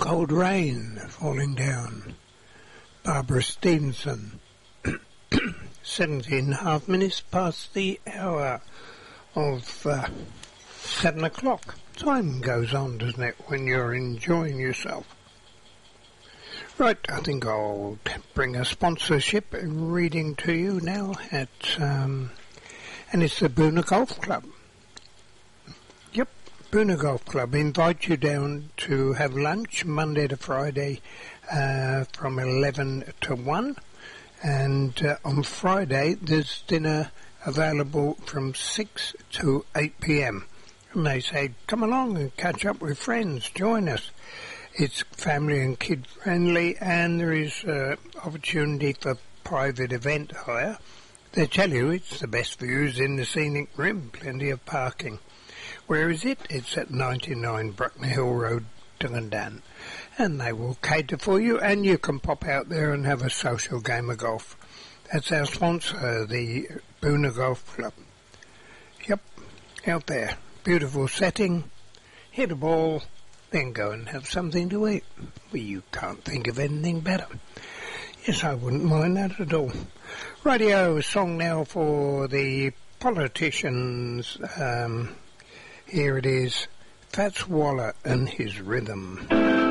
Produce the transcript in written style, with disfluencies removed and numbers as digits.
Cold rain falling down. Barbara Stevenson. 17.5 minutes past the hour of 7 o'clock. Time goes on, doesn't it, when you're enjoying yourself? Right, I think I'll bring a sponsorship reading to you now at, and it's the Boonah Golf Club. Yep, Boonah Golf Club invite you down to have lunch Monday to Friday from 11 to 1. And on Friday, there's dinner available from 6 to 8 p.m. And they say, come along and catch up with friends, join us. It's family and kid friendly, and there is opportunity for private event hire. They tell you it's the best views in the scenic rim, plenty of parking. Where is it? It's at 99 Bruckner Hill Road, Dungandan. And they will cater for you, and you can pop out there and have a social game of golf. That's our sponsor, the Boonah Golf Club. Yep, out there. Beautiful setting. Hit a ball, then go and have something to eat. Well, you can't think of anything better. Yes, I wouldn't mind that at all. Radio, a song now for the politicians. Here it is, Fats Waller and his rhythm.